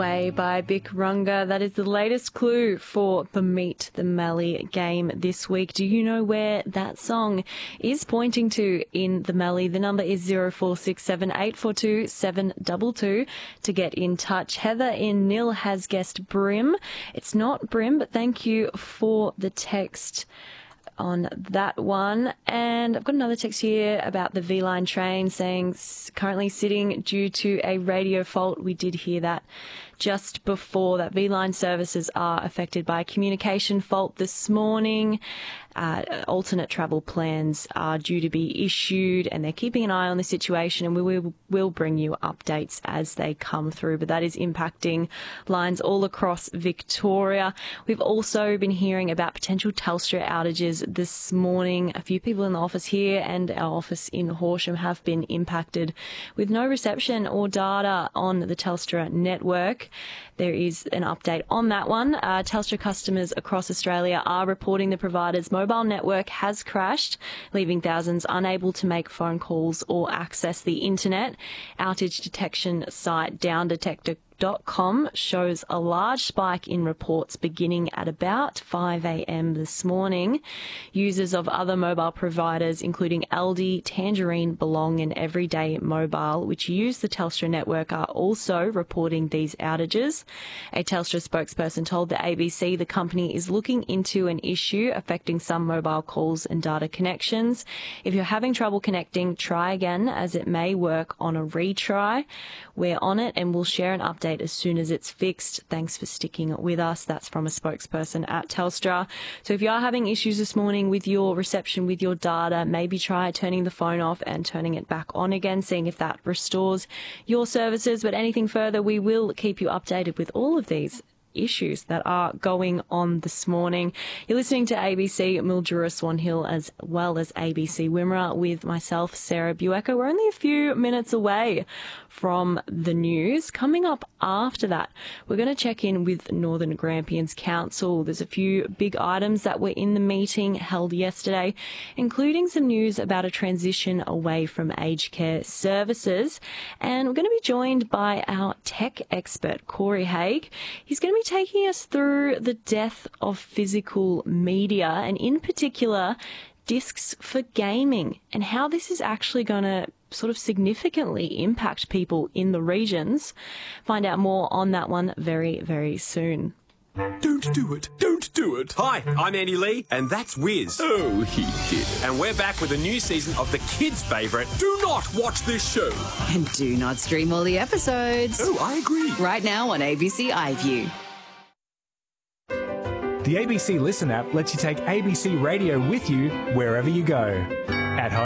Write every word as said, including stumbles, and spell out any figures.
Way by Bic Runga. That is the latest clue for the Meet the Mallee game this week. Do you know where that song is pointing to in the Mallee? The number is zero four six seven eight four two seven two two to get in touch. Heather in Nil has guessed Brim. It's not Brim, but thank you for the text on that one. And I've got another text here about the V-Line train saying currently sitting due to a radio fault. We did hear that just before. That V-Line services are affected by a communication fault this morning. Uh, alternate travel plans are due to be issued, and they're keeping an eye on the situation, and we will, will bring you updates as they come through. But that is impacting lines all across Victoria. We've also been hearing about potential Telstra outages this morning. A few people in the office here and our office in Horsham have been impacted with no reception or data on the Telstra network. There is an update on that one. Uh, Telstra customers across Australia are reporting the provider's mobile network has crashed, leaving thousands unable to make phone calls or access the internet. Outage detection site down detector dot com shows a large spike in reports beginning at about five a m this morning. Users of other mobile providers, including Aldi, Tangerine, Belong and Everyday Mobile, which use the Telstra network, are also reporting these outages. A Telstra spokesperson told the A B C the company is looking into an issue affecting some mobile calls and data connections. If you're having trouble connecting, try again, as it may work on a retry. We're on it and we'll share an update as soon as it's fixed. Thanks for sticking with us. That's from a spokesperson at Telstra. So if you are having issues this morning with your reception, with your data, maybe try turning the phone off and turning it back on again, seeing if that restores your services. But anything further, we will keep you updated with all of these issues that are going on this morning. You're listening to A B C Mildura Swan Hill as well as A B C Wimmera with myself, Sarah Buecker. We're only a few minutes away from the news. Coming up after that, we're going to check in with Northern Grampians Council. There's a few big items that were in the meeting held yesterday, including some news about a transition away from aged care services. And we're going to be joined by our tech expert, Corey Haig. He's going to be taking us through the death of physical media, and in particular discs for gaming, and how this is actually going to sort of significantly impact people in the regions. Find out more on that one very, very soon. Don't do it. Don't do it. Hi, I'm Andy Lee, and that's Wiz. Oh, he did it. And we're back with a new season of the kids' favourite, Do Not Watch This Show. And do not stream all the episodes. Oh, I agree. Right now on A B C iView. The A B C Listen app lets you take A B C Radio with you wherever you go. At home.